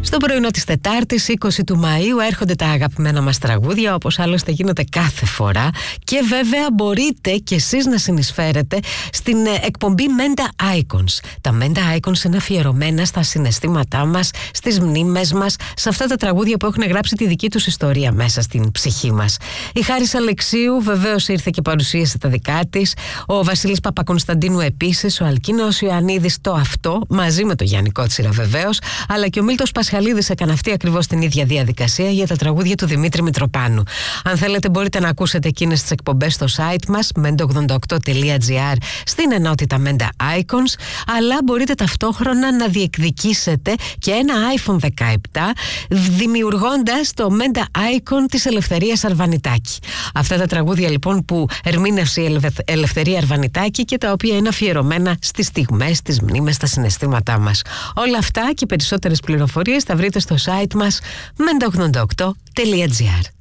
Στο πρωινό της Τετάρτης, 20 του Μαΐου, έρχονται τα αγαπημένα μας τραγούδια, όπως άλλωστε γίνεται κάθε φορά. Και βέβαια μπορείτε κι εσείς να συνεισφέρετε στην εκπομπή Menda Icons. Τα Menda Icons είναι αφιερωμένα στα συναισθήματά μας, στις μνήμες μας, σε αυτά τα τραγούδια που έχουν γράψει τη δική τους ιστορία μέσα στην ψυχή μας. Η Χάρης Αλεξίου βεβαίως ήρθε και παρουσίασε τα δικά της. Ο Βασίλης Παπακωνσταντίνου επίσης, ο Αλκίνος Ιωαννίδης το αυτό, μαζί με τον Γιάννη Κότσιρα βεβαίως, αλλά και ο Μίλτος Πασχαλίδης έκανε αυτή ακριβώς την ίδια διαδικασία για τα τραγούδια του Δημήτρη Μητροπάνου. Αν θέλετε μπορείτε να ακούσετε εκείνες τις εκπομπές στο site μας mendo88.gr στην ενότητα Menda Icons, αλλά μπορείτε ταυτόχρονα να διεκδικήσετε και ένα iPhone 17 δημιουργώντας το Menda Icon της Ελευθερίας Αρβανιτάκη. Αυτά τα τραγούδια λοιπόν που ερμήνευσε η Ελευθερία Αρβανιτάκη και τα οποία είναι αφιερωμένα στις στιγμές, στις μνήμες, στα συναισθήματά μας. Όλα αυτά και περισσότερες πληροφορίες θα βρείτε στο site μας mendo88.gr.